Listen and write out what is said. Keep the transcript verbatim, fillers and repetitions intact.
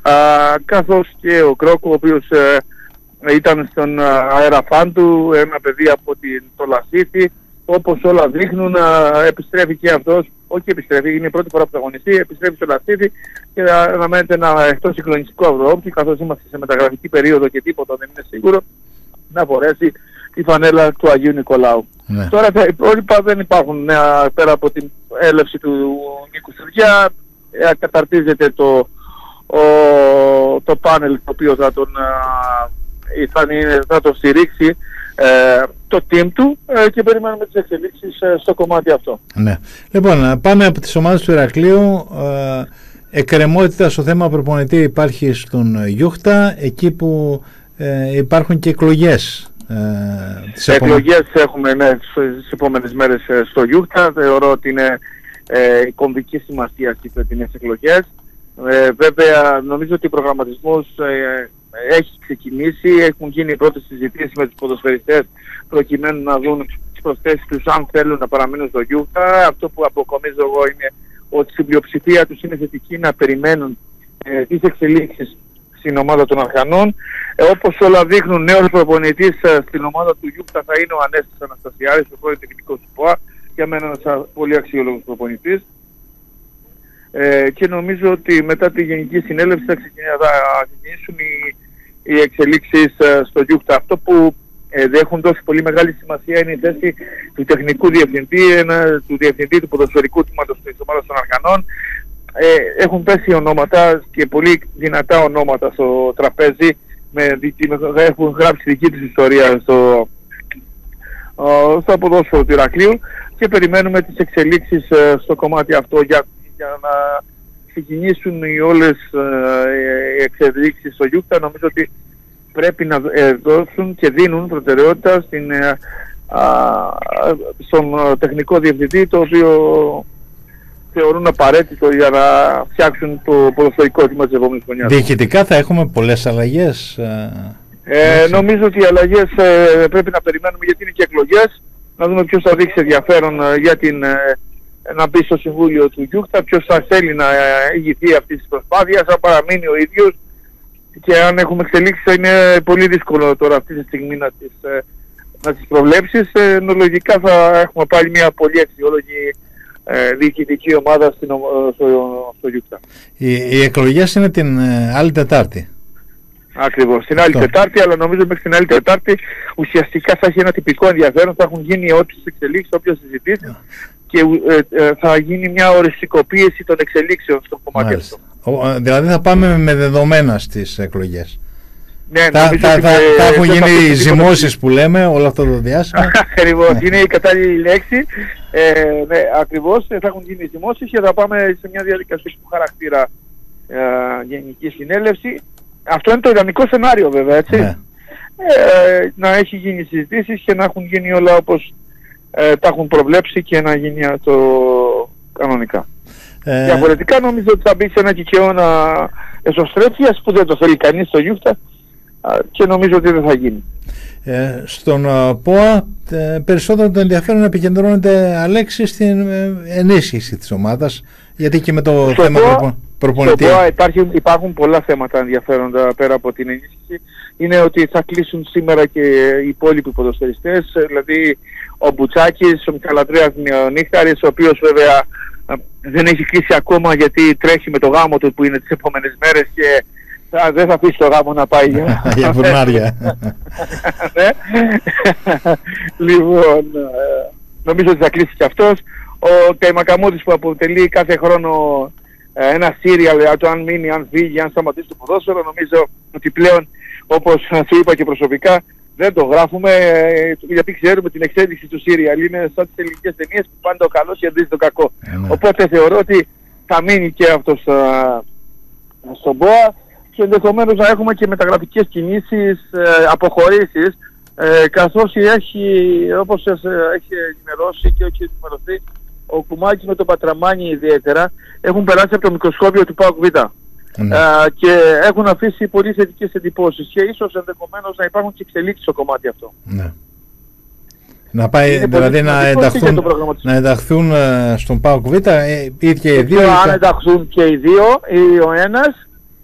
καθώς και ο Κρόκο, ο οποίος ε, ήταν στον αεραφάν του, ένα παιδί από την, το Λασίθι, όπως όλα δείχνουν, ε, επιστρέφει και αυτός, όχι επιστρέφει, είναι η πρώτη φορά που θα αγωνιστεί, επιστρέφει στο Λασίθι και αναμένεται ένα εκτός συγκλονιστικό αγρόοπτη, καθώς είμαστε σε μεταγραφική περίοδο και τίποτα δεν είναι σίγουρο, να φορέσει τη φανέλα του Αγίου Νικολάου. Ναι. Τώρα τα υπόλοιπα δεν υπάρχουν νέα, πέρα από την έλευση του Νίκου Στεριά, ε, καταρτίζεται το, ο, το πάνελ το οποίο θα τον, θα, θα τον στηρίξει, ε, το team του, ε, και περιμένουμε τις εξελίξεις ε, στο κομμάτι αυτό. Ναι. Λοιπόν, πάμε από τις ομάδες του Ηρακλείου. Ε, εκκρεμότητα στο θέμα προπονητή υπάρχει στον Γιούχτα, εκεί που ε, υπάρχουν και εκλογές. Ε, εκλογές έχουμε, ναι, στις επόμενες μέρες ε, στο Γιούχτα. Θεωρώ ότι είναι ε, η κομβική σημασία στις φετινές εκλογές. Ε, βέβαια νομίζω ότι ο προγραμματισμός ε, έχει ξεκινήσει, έχουν γίνει οι πρώτες συζητήσεις με τους ποδοσφαιριστές προκειμένου να δουν τις προσθέσεις τους αν θέλουν να παραμείνουν στο Γιούχτα. Αυτό που αποκομίζω εγώ είναι ότι στην πλειοψηφία τους είναι θετική να περιμένουν ε, τις εξελίξεις στην ομάδα των Αρχανών. Ε, όπως όλα δείχνουν, νέος προπονητής ε, στην ομάδα του Γιούχτα θα είναι ο Ανέστης Αναστασιάδης, ο πρώην τεχνικός του ΠΟΑ, για μένα ένας πολύ αξιόλογος προπονητής. Ε, και νομίζω ότι μετά τη Γενική Συνέλευση θα ξεκινήσουν οι, οι εξελίξεις ε, στο Γιούχτα. Αυτό που ε, δεν έχουν δώσει πολύ μεγάλη σημασία είναι η θέση του τεχνικού διευθυντή, ένα, του διευθυντή του ποδοσφαιρικού τμήματος της ομάδας των Αρχανών. Ε, έχουν πέσει ονόματα και πολύ δυνατά ονόματα στο τραπέζι, με, με, έχουν γράψει δική τους ιστορία στο, uh, στο ποδόσφαιρο του Ηρακλείου και περιμένουμε τις εξελίξεις uh, στο κομμάτι αυτό για, για να ξεκινήσουν οι όλες uh, οι εξελίξεις στο Γιούχτα. Νομίζω ότι πρέπει να uh, δώσουν και δίνουν προτεραιότητα στην, uh, uh, στον uh, τεχνικό διευθυντή, το οποίο θεωρούν απαραίτητο για να φτιάξουν το ποδοσφαιρικό τμήμα της επόμενης χρονιάς. Διοικητικά θα έχουμε πολλές αλλαγές. Ε, νομίζω ότι οι αλλαγές ε, πρέπει να περιμένουμε, γιατί είναι και εκλογές. Να δούμε ποιος θα δείξει ενδιαφέρον ε, για την, ε, να μπει στο Συμβούλιο του Γιούχτα, ποιος θα θέλει να ε, ηγηθεί αυτής της προσπάθειας, αν παραμείνει ο ίδιος, και αν έχουμε εξελίξει θα είναι πολύ δύσκολο τώρα αυτή τη στιγμή να τις, ε, να τις προβλέψεις. Ε, λογικά θα έχουμε πάλι μια πολύ αξιόλογη Ε, διοικητική ομάδα στην, στο, στο Γιούχτα. Οι, οι εκλογές είναι την ε, άλλη Τετάρτη. Ακριβώς, την άλλη Αυτό. Τετάρτη, αλλά νομίζω μέχρι την άλλη Τετάρτη ουσιαστικά θα έχει ένα τυπικό ενδιαφέρον, θα έχουν γίνει όποιες εξελίξεις, όποιες συζητήσεις και ε, ε, θα γίνει μια οριστικοποίηση των εξελίξεων στο κομμάτι αυτό. Ο, δηλαδή θα πάμε με δεδομένα στις εκλογές. Ναι, θα, θα, θα, θα έχουν γίνει ζυμώσεις που λέμε όλο αυτό το διάστημα. Ακριβώς, είναι η κατάλληλη λέξη. Ε, ναι, ακριβώς, θα έχουν γίνει ζυμώσεις και θα πάμε σε μια διαδικασία του χαρακτήρα ε, γενική συνέλευση. Αυτό είναι το ιδανικό σενάριο βέβαια, έτσι. Ναι. Ε, να έχει γίνει συζητήσεις και να έχουν γίνει όλα όπως ε, τα έχουν προβλέψει και να γίνει το κανονικά. Ε... Διαφορετικά νομίζω ότι θα μπει σε ένα κικαιώνα εσωστρέφειας που δεν το θέλει κανείς στο Γιούχτα και νομίζω ότι δεν θα γίνει. Ε, στον uh, ΠΟΑ ε, περισσότερο το ενδιαφέρον επικεντρώνεται, Αλέξη, στην ε, ενίσχυση της ομάδας, γιατί και με το στο θέμα ΠΟΑ, προπονητή. Στο ΠΟΑ υπάρχει, υπάρχουν πολλά θέματα ενδιαφέροντα πέρα από την ενίσχυση. Είναι ότι θα κλείσουν σήμερα και οι υπόλοιποι ποδοσφαιριστές, δηλαδή ο Μπουτσάκης, ο Μιχαλαντρέας Νύχταρης, ο οποίος βέβαια δεν έχει κλείσει ακόμα γιατί τρέχει με το γάμο του που είναι τις επόμενες μέρες και Α, δεν θα αφήσει το γάμο να πάει για, για φουρνάρια. Ναι. Λοιπόν, νομίζω ότι θα κλείσει και αυτός. Ο Καϊμακαμούδης που αποτελεί κάθε χρόνο ένα σύριαλ για το αν μείνει, αν φύγει, αν σταματήσει το ποδόσφαιρο, νομίζω ότι πλέον, όπως σου είπα και προσωπικά, δεν το γράφουμε, γιατί ξέρουμε την εξέλιξη του σύριαλ. Είναι σαν τις ελληνικές ταινίες που πάντα ο καλός κερδίζει το κακό. Yeah. Οπότε θεωρώ ότι θα μείνει και αυτός στον ΠΟΑ. Και ενδεχομένως να έχουμε και μεταγραφικές κινήσεις, ε, αποχωρήσεις, ε, καθώς έχει, όπως έχει ενημερώσει και έχει ενημερωθεί ο Κουμάκης με τον Πατραμάνη ιδιαίτερα, έχουν περάσει από το μικροσκόπιο του ΠΑΟΚ Β. Ναι. Ε, και έχουν αφήσει πολύ θετικές εντυπώσεις και ίσως ενδεχομένως να υπάρχουν και εξελίξεις στο κομμάτι αυτό. Ναι. Να πάει, δηλαδή να ενταχθούν, να ενταχθούν στον ΠΑΟΚ Β, ε, ή και οι δύο. Αν ενταχθούν και οι δύο ή ο ένας,